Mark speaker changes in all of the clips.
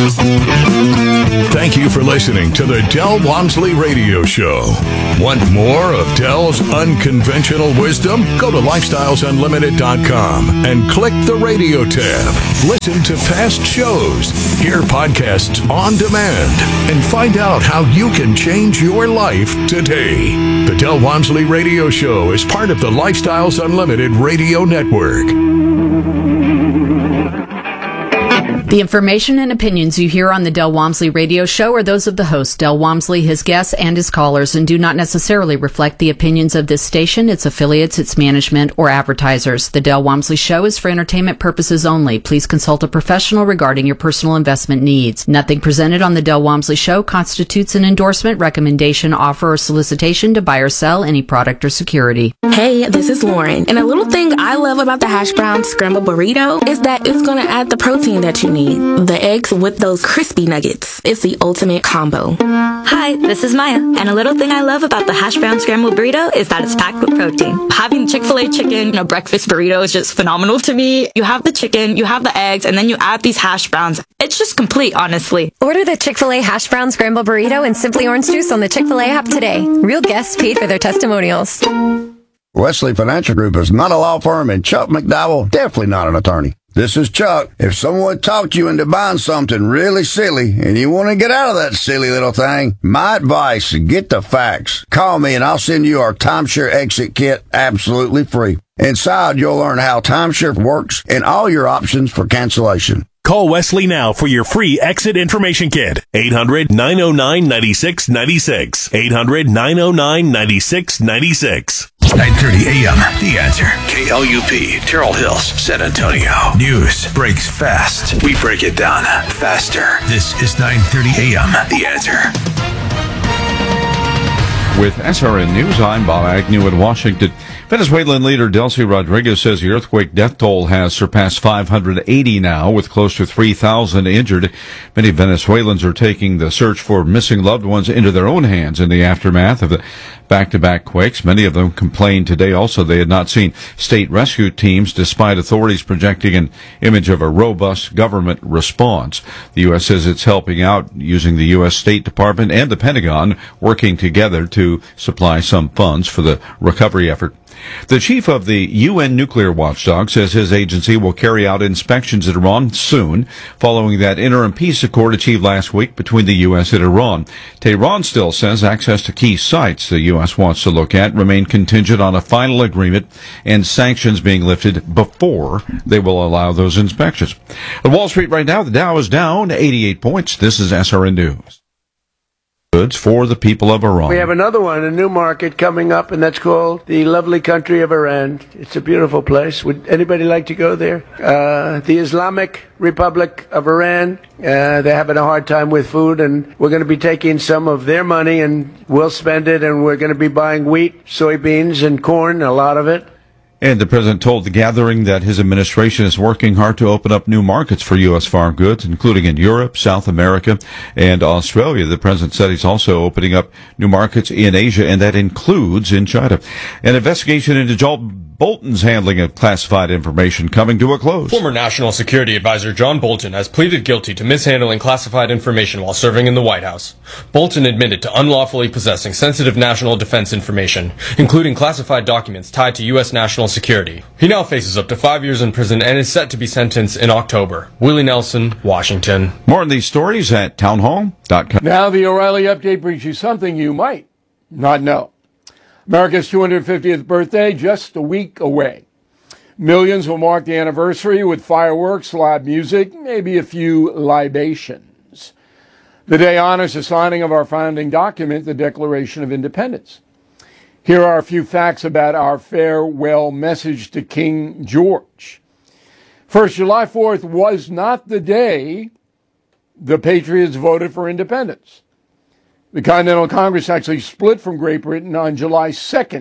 Speaker 1: Thank you for listening to the Del Walmsley Radio Show. Want more of Del's unconventional wisdom? Go to lifestylesunlimited.com and click the radio tab. Listen to past shows, hear podcasts on demand, and find out how you can change your life today. The Del Walmsley Radio Show is part of the Lifestyles Unlimited Radio Network.
Speaker 2: The information and opinions you hear on the Del Walmsley Radio Show are those of the host, Del Walmsley, his guests, and his callers, and do not necessarily reflect the opinions of this station, its affiliates, its management, or advertisers. The Del Walmsley Show is for entertainment purposes only. Please consult a professional regarding your personal investment needs. Nothing presented on the Del Walmsley Show constitutes an endorsement, recommendation, offer, or solicitation to buy or sell any product or security.
Speaker 3: Hey, this is Lauren, and a little thing I love about the hash brown scrambled burrito is that it's going to add the protein that you need. The eggs with those crispy nuggets. It's the ultimate combo.
Speaker 4: Hi, this is Maya, and a little thing I love about the hash brown scrambled burrito is that it's packed with protein. Having Chick-fil-A chicken, breakfast burrito is just phenomenal to me. You have the chicken, you have the eggs, and then you add these hash browns. It's just complete, honestly.
Speaker 5: Order the Chick-fil-A hash brown scrambled burrito and Simply Orange Juice on the Chick-fil-A app today. Real guests paid for their testimonials.
Speaker 6: Wesley Financial Group is not a law firm, and Chuck McDowell definitely not an attorney. This is Chuck. If someone talked you into buying something really silly and you want to get out of that silly little thing, my advice, get the facts. Call me and I'll send you our timeshare exit kit absolutely free. Inside, you'll learn how timeshare works and all your options for cancellation.
Speaker 7: Call Wesley now for your free exit information kit. 800-909-9696. 800-909-9696.
Speaker 1: 9:30 a.m. The Answer. KLUP, Terrell Hills, San Antonio. News breaks fast. We break it down faster. This is 9:30 a.m. The Answer.
Speaker 8: With SRN News, I'm Bob Agnew in Washington. Venezuelan leader Delcy Rodriguez says the earthquake death toll has surpassed 580 now, with close to 3,000 injured. Many Venezuelans are taking the search for missing loved ones into their own hands in the aftermath of the back-to-back quakes. Many of them complained today also they had not seen state rescue teams, despite authorities projecting an image of a robust government response. The U.S. says it's helping out using the U.S. State Department and the Pentagon working together to supply some funds for the recovery effort. The chief of the UN nuclear watchdog says his agency will carry out inspections at Iran soon, following that interim peace accord achieved last week between the U.S. and Iran. Tehran still says access to key sites the U.S. wants to look at remain contingent on a final agreement and sanctions being lifted before they will allow those inspections. At Wall Street right now, the Dow is down 88 points. This is SRN News. Goods for the people of Iran.
Speaker 9: We have another one, a new market coming up, and that's called the lovely country of Iran. It's a beautiful place. Would anybody like to go there? The Islamic Republic of Iran, they're having a hard time with food, and we're going to be taking some of their money, and we'll spend it, and we're going to be buying wheat, soybeans, and corn, a lot of it.
Speaker 8: And the president told the gathering that his administration is working hard to open up new markets for U.S. farm goods, including in Europe, South America, and Australia. The president said he's also opening up new markets in Asia, and that includes in China. An investigation into John Bolton's handling of classified information coming to a close.
Speaker 10: Former National Security Advisor John Bolton has pleaded guilty to mishandling classified information while serving in the White House. Bolton admitted to unlawfully possessing sensitive national defense information, including classified documents tied to U.S. national security. He now faces up to 5 years in prison and is set to be sentenced in October. Willie Nelson, Washington.
Speaker 8: More on these stories at townhall.com.
Speaker 11: Now the O'Reilly Update brings you something you might not know. America's 250th birthday just a week away. Millions will mark the anniversary with fireworks, live music, maybe a few libations. The day honors the signing of our founding document, the Declaration of Independence. Here are a few facts about our farewell message to King George. First, July 4th was not the day the Patriots voted for independence. The Continental Congress actually split from Great Britain on July 2nd,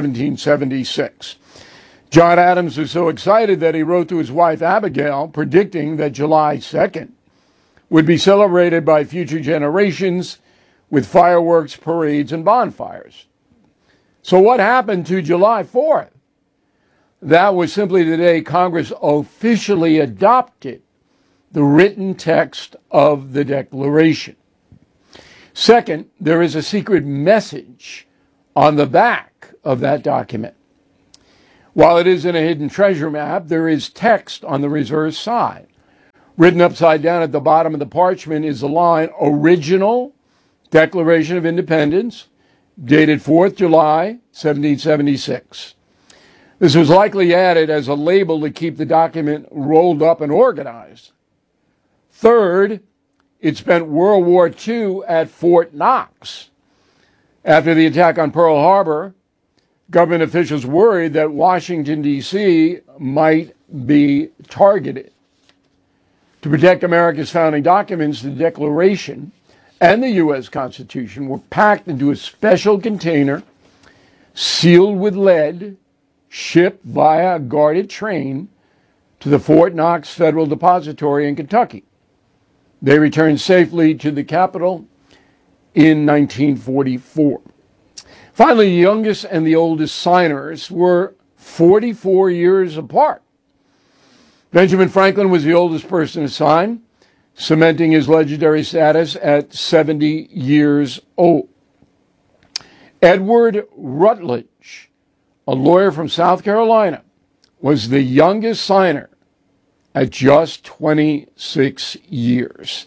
Speaker 11: 1776. John Adams was so excited that he wrote to his wife Abigail, predicting that July 2nd would be celebrated by future generations with fireworks, parades, and bonfires. So what happened to July 4th? That was simply the day Congress officially adopted the written text of the Declaration. Second, there is a secret message on the back of that document. While it isn't a hidden treasure map, there is text on the reverse side. Written upside down at the bottom of the parchment is the line, Original Declaration of Independence, dated 4th July, 1776. This was likely added as a label to keep the document rolled up and organized. Third, it spent World War II at Fort Knox. After the attack on Pearl Harbor, government officials worried that Washington, D.C. might be targeted. To protect America's founding documents, the Declaration and the U.S. Constitution were packed into a special container, sealed with lead, shipped via a guarded train to the Fort Knox Federal Depository in Kentucky. They returned safely to the Capitol in 1944. Finally, the youngest and the oldest signers were 44 years apart. Benjamin Franklin was the oldest person to sign, cementing his legendary status at 70 years old. Edward Rutledge, a lawyer from South Carolina, was the youngest signer at just 26 years.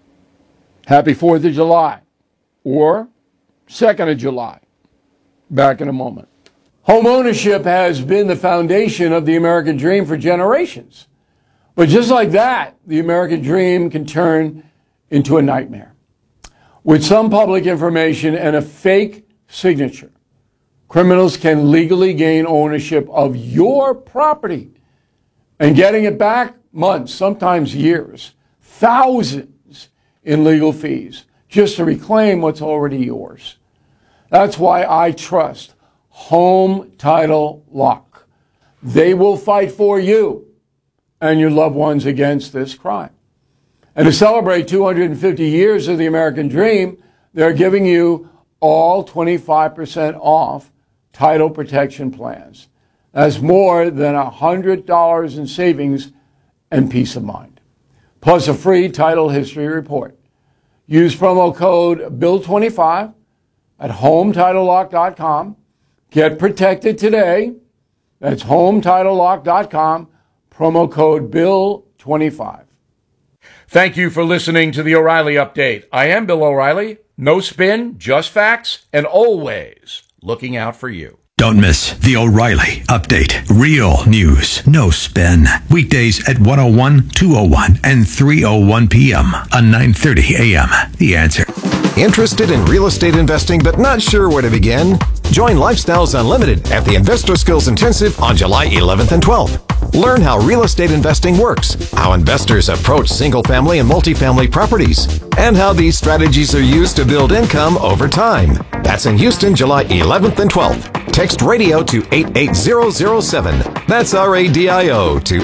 Speaker 11: Happy 4th of July, or 2nd of July. Back in a moment. Home ownership has been the foundation of the American dream for generations. But just like that, the American dream can turn into a nightmare. With some public information and a fake signature, criminals can legally gain ownership of your property. And getting it back, months, sometimes years, thousands in legal fees, just to reclaim what's already yours. That's why I trust Home Title Lock. They will fight for you and your loved ones against this crime. And to celebrate 250 years of the American dream, they're giving you all 25% off title protection plans. That's more than $100 in savings and peace of mind. Plus a free title history report. Use promo code BILL25 at HomeTitleLock.com. Get protected today. That's HomeTitleLock.com. Promo code BILL25.
Speaker 12: Thank you for listening to the O'Reilly Update. I am Bill O'Reilly. No spin, just facts, and always looking out for you.
Speaker 13: Don't miss the O'Reilly Update. Real news, no spin. Weekdays at 1:01, 2:01, and 3:01 p.m. on 9:30 a.m. The Answer.
Speaker 14: Interested in real estate investing but not sure where to begin? Join Lifestyles Unlimited at the Investor Skills Intensive on July 11th and 12th. Learn how real estate investing works, how investors approach single-family and multifamily properties, and how these strategies are used to build income over time. That's in Houston, July 11th and 12th. Text radio to 88007. That's RADIO to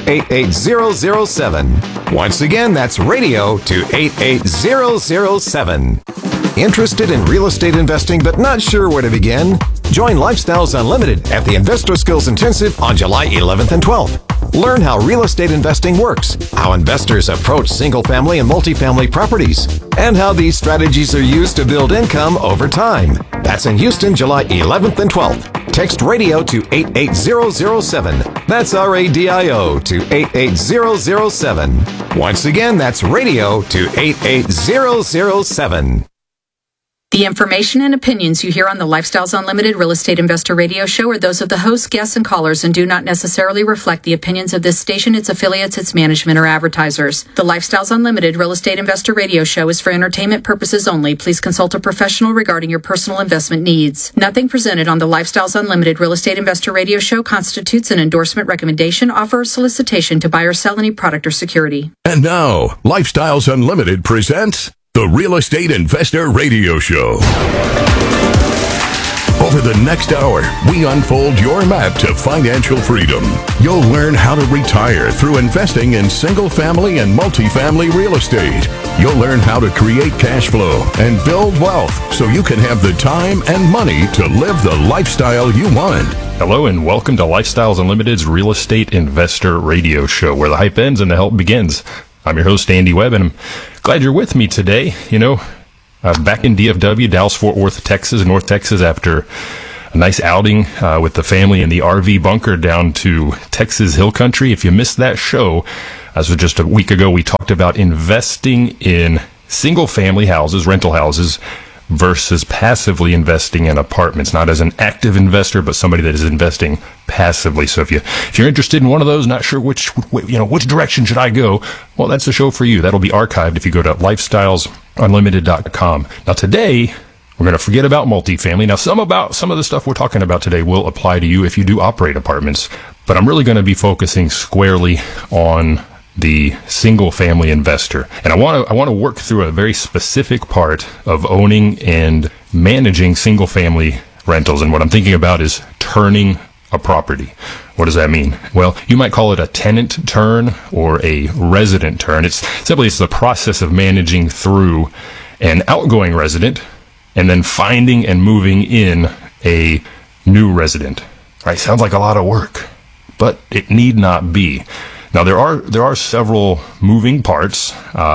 Speaker 14: 88007. Once again, that's radio to 88007. Interested in real estate investing but not sure where to begin? Join Lifestyles Unlimited at the Investor Skills Intensive on July 11th and 12th. Learn how real estate investing works, how investors approach single-family and multifamily properties, and how these strategies are used to build income over time. That's in Houston, July 11th and 12th. Text radio to 88007. That's RADIO to 88007. Once again, that's radio to 88007.
Speaker 2: The information and opinions you hear on the Lifestyles Unlimited Real Estate Investor Radio Show are those of the hosts, guests, and callers and do not necessarily reflect the opinions of this station, its affiliates, its management, or advertisers. The Lifestyles Unlimited Real Estate Investor Radio Show is for entertainment purposes only. Please consult a professional regarding your personal investment needs. Nothing presented on the Lifestyles Unlimited Real Estate Investor Radio Show constitutes an endorsement, recommendation, offer, or solicitation to buy or sell any product or security.
Speaker 1: And now, Lifestyles Unlimited presents the Real Estate Investor Radio Show. Over the next hour, we unfold your map to financial freedom. You'll learn how to retire through investing in single-family and multifamily real estate. You'll learn how to create cash flow and build wealth so you can have the time and money to live the lifestyle you want.
Speaker 15: Hello and welcome to Lifestyles Unlimited's Real Estate Investor Radio Show, where the hype ends and the help begins. I'm your host, Andy Webb, and I'm glad you're with me today. Back in DFW, Dallas-Fort Worth, Texas, North Texas, after a nice outing with the family in the RV bunker down to Texas Hill Country. If you missed that show, as of just a week ago, we talked about investing in single-family houses, rental houses, versus passively investing in apartments, not as an active investor, but somebody that is investing passively. So if you're interested in one of those, not sure which direction should I go, well, that's the show for you. That'll be archived if you go to lifestylesunlimited.com. Now today, we're going to forget about multifamily. Now some of the stuff we're talking about today will apply to you if you do operate apartments, but I'm really going to be focusing squarely on the single-family investor. And I want to work through a very specific part of owning and managing single-family rentals. And what I'm thinking about is turning a property. What does that mean? Well, you might call it a tenant turn or a resident turn. It's the process of managing through an outgoing resident and then finding and moving in a new resident. Right? Sounds like a lot of work, but it need not be. Now, there are several moving parts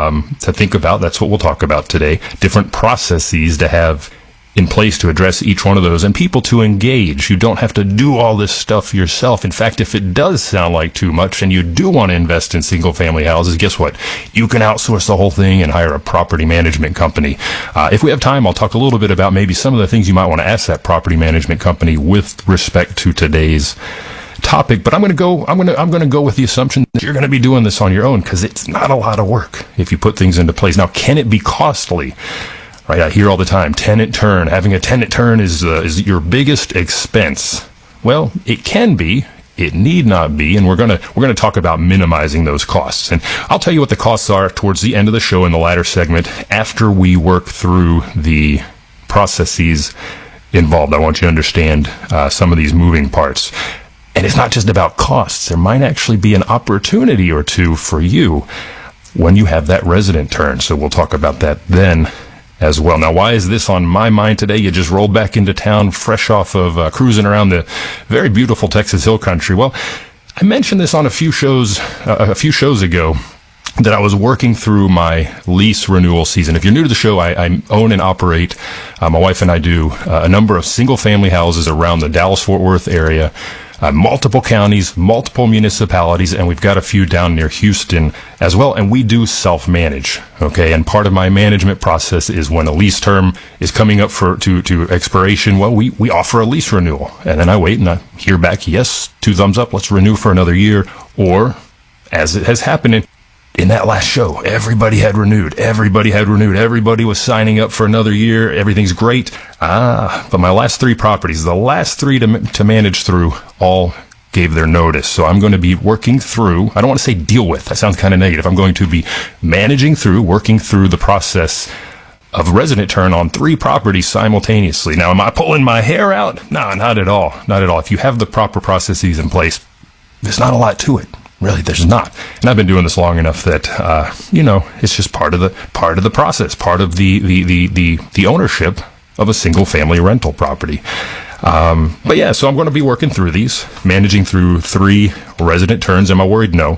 Speaker 15: to think about. That's what we'll talk about today. Different processes to have in place to address each one of those, and people to engage. You don't have to do all this stuff yourself. In fact, if it does sound like too much and you do want to invest in single-family houses, guess what? You can outsource the whole thing and hire a property management company. If we have time, I'll talk a little bit about maybe some of the things you might want to ask that property management company with respect to today's topic, but I'm going to go with the assumption that you're going to be doing this on your own, because it's not a lot of work if you put things into place. Now, can it be costly? Right, I hear all the time, tenant turn. Having a tenant turn is your biggest expense. Well, it can be. It need not be, and we're going to talk about minimizing those costs. And I'll tell you what the costs are towards the end of the show in the latter segment after we work through the processes involved. I want you to understand some of these moving parts. And it's not just about costs. There might actually be an opportunity or two for you when you have that resident turn. So we'll talk about that then as well. Now, why is this on my mind today? You just rolled back into town fresh off of cruising around the very beautiful Texas Hill Country. Well, I mentioned this on a few shows ago, that I was working through my lease renewal season. If you're new to the show, I own and operate, my wife and I do, a number of single-family houses around the Dallas-Fort Worth area, multiple counties, multiple municipalities, and we've got a few down near Houston as well, and we do self-manage, okay? And part of my management process is when a lease term is coming up to expiration, well, we offer a lease renewal, and then I wait and I hear back, yes, 2 thumbs up, let's renew for another year, or, as it has happened in that last show, everybody had renewed. Everybody was signing up for another year. Everything's great. But my last 3 properties, the last 3 to manage through, all gave their notice. So I'm going to be working through, I don't want to say deal with, that sounds kind of negative. I'm going to be working through the process of resident turn on 3 properties simultaneously. Now, am I pulling my hair out? No, not at all. Not at all. If you have the proper processes in place, there's not a lot to it. Really, there's not. And I've been doing this long enough that, it's just part of the process, part of the ownership of a single family rental property. But yeah, so I'm going to be working through these, managing through 3 resident turns. Am I worried? No.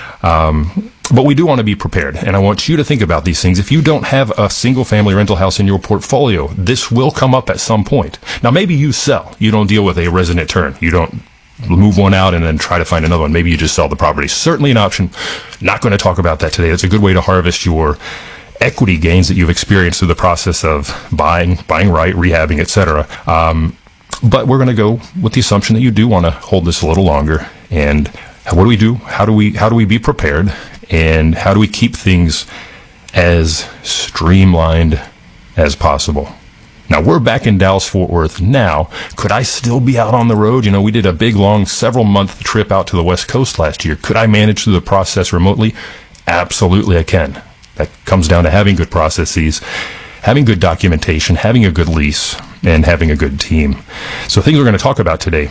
Speaker 15: But we do want to be prepared, and I want you to think about these things. If you don't have a single family rental house in your portfolio, this will come up at some point. Now, maybe you sell. You don't deal with a resident turn. You don't move one out and then try to find another one. Maybe you just sell the property. Certainly an option. Not going to talk about that today. It's a good way to harvest your equity gains that you've experienced through the process of buying right, rehabbing, etc. But we're going to go with the assumption that you do want to hold this a little longer. And what do we do? How do we be prepared? And how do we keep things as streamlined as possible? Now, we're back in Dallas-Fort Worth now. Could I still be out on the road? We did a big, long, several-month trip out to the West Coast last year. Could I manage through the process remotely? Absolutely, I can. That comes down to having good processes, having good documentation, having a good lease, and having a good team. So things we're going to talk about today.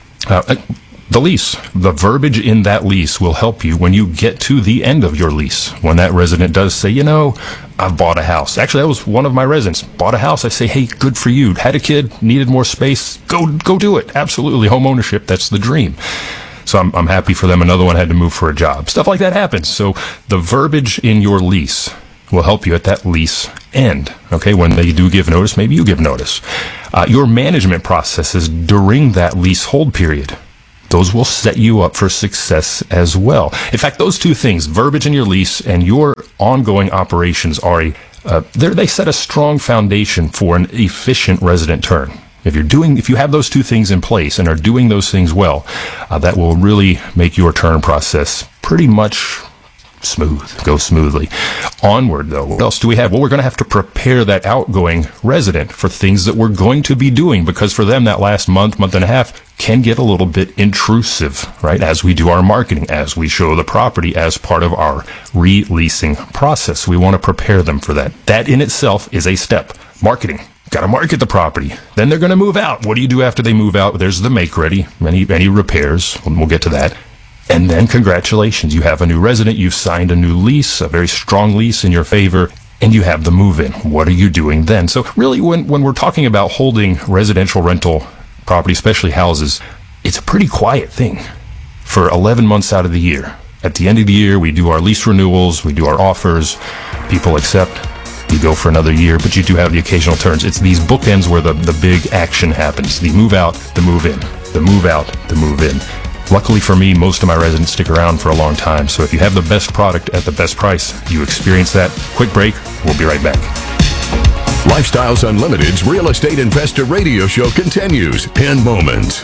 Speaker 15: The lease, the verbiage in that lease will help you when you get to the end of your lease. When that resident does say, I've bought a house. Actually, that was one of my residents. Bought a house. I say, hey, good for you. Had a kid, needed more space. Go do it. Absolutely. Home ownership. That's the dream. So I'm happy for them. Another one had to move for a job. Stuff like that happens. So the verbiage in your lease will help you at that lease end. Okay, when they do give notice, maybe you give notice. Your management processes during that lease hold period, those will set you up for success as well. In fact, those two things, verbiage in your lease and your ongoing operations, are they set a strong foundation for an efficient resident turn. If you have those two things in place and are doing those things well, that will really make your turn process pretty much go smoothly. Onward, though, what else do we have? Well, we're going to have to prepare that outgoing resident for things that we're going to be doing, because for them, that last month and a half can get a little bit intrusive, right? As we do our marketing, as we show the property as part of our releasing process. We want to prepare them for that. That in itself is a step. Marketing. Got to market the property. Then they're going to move out. What do you do after they move out? There's the make ready, any repairs. We'll get to that. And then congratulations, you have a new resident, you've signed a new lease, a very strong lease in your favor, and you have the move-in. What are you doing then? So really, when we're talking about holding residential rental property, especially houses, it's a pretty quiet thing for 11 months out of the year. At the end of the year, we do our lease renewals, we do our offers, people accept, you go for another year, but you do have the occasional turns. It's these bookends where the big action happens. The move out, the move in, the move out, the move in. Luckily for me, most of my residents stick around for a long time. So if you have the best product at the best price, you experience that. Quick break. We'll be right back.
Speaker 1: Lifestyles Unlimited's Real Estate Investor Radio Show continues in moments.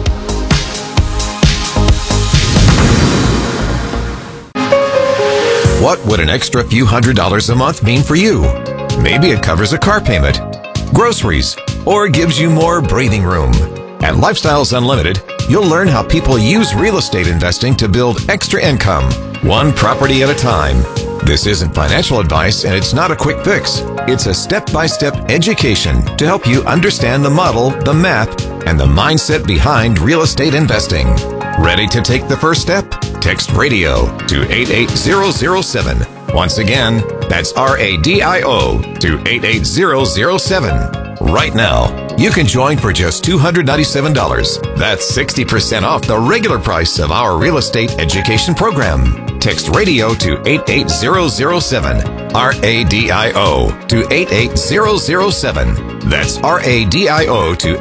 Speaker 14: What would an extra few $100s a month mean for you? Maybe it covers a car payment, groceries, or gives you more breathing room. At Lifestyles Unlimited, you'll learn how people use real estate investing to build extra income, one property at a time. This isn't financial advice, and it's not a quick fix. It's a step-by-step education to help you understand the model, the math, and the mindset behind real estate investing. Ready to take the first step? Text RADIO to 88007. Once again, that's RADIO to 88007. Right now, you can join for just $297. That's 60% off the regular price of our real estate education program. Text RADIO to 88007. RADIO to 88007. That's RADIO to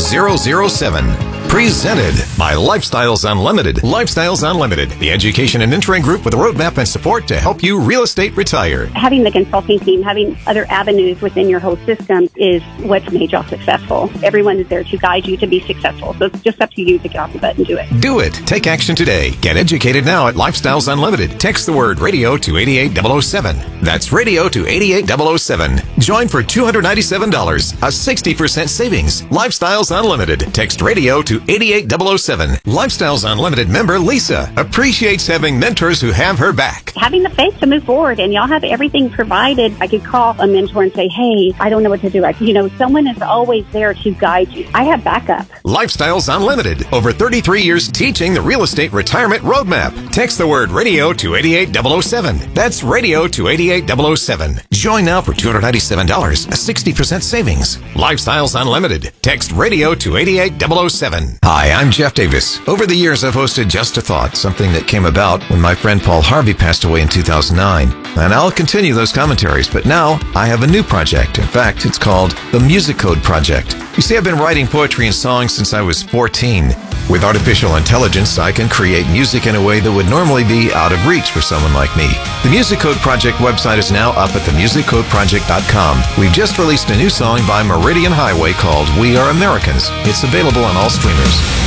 Speaker 14: 88007. Presented by Lifestyles Unlimited. Lifestyles Unlimited, the education and mentoring group with a roadmap and support to help you real estate retire.
Speaker 16: Having the consulting team, having other avenues within your whole system is what's made y'all successful. Everyone is there to guide you to be successful. So it's just up to you to get off the butt and do it.
Speaker 14: Do it. Take action today. Get educated now at Lifestyles Unlimited. Text the word RADIO to 88007. That's RADIO to 88007. Join for $297, a 60% savings. Lifestyles Unlimited. Text RADIO to 88007. Lifestyles Unlimited member Lisa appreciates having mentors who have her back.
Speaker 16: Having the faith to move forward, and y'all have everything provided. I could call a mentor and say, hey, I don't know what to do. Someone is always there to guide you. I have backup.
Speaker 14: Lifestyles Unlimited. Over 33 years teaching the real estate retirement roadmap. Text the word RADIO to 88007. That's RADIO to 88007. Join now for $297, a 60% savings. Lifestyles Unlimited. Text RADIO to 88007. Hi, I'm Jeff Davis. Over the years, I've hosted Just a Thought, something that came about when my friend Paul Harvey passed away in 2009. And I'll continue those commentaries, but now I have a new project. In fact, it's called the Music Code Project. You see, I've been writing poetry and songs since I was 14. With artificial intelligence, I can create music in a way that would normally be out of reach for someone like me. The Music Code Project website is now up at themusiccodeproject.com. We've just released a new song by Meridian Highway called We Are Americans. It's available on all streamers.